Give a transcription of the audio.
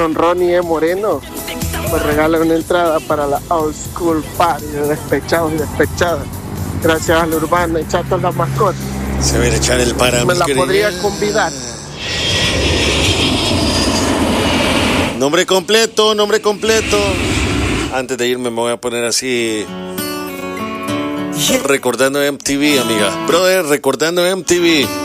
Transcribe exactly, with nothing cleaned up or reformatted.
don Ronnie E. Moreno me regala una entrada para la Old School Party de despechados y despechadas. Gracias a la Urbana y Chato la mascota. Se va a echar el para. Me la podría convidar. Nombre completo, nombre completo. Antes de irme me voy a poner así. Recordando M T V, amiga. Brother, recordando M T V.